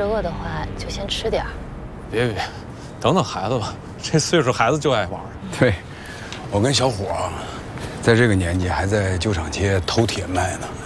是饿的话，就先吃点儿。 别，等等孩子吧，这岁数孩子就爱玩。 对，我跟小伙在这个年纪还在旧厂街偷铁卖呢。